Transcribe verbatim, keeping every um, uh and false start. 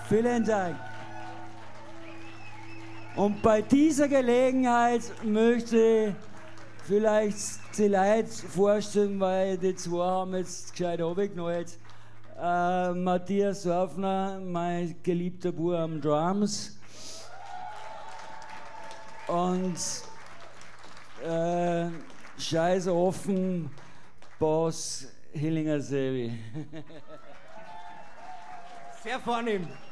Vielen Dank. Und bei dieser Gelegenheit möchte ich vielleicht die Leute vorstellen, weil die zwei haben jetzt gescheit runtergeknallt. Äh, Matthias Dorfner, mein geliebter Bub am Drums. Und äh, Scheiße offen, Boss Hillinger Sevi. Sehr vornehm.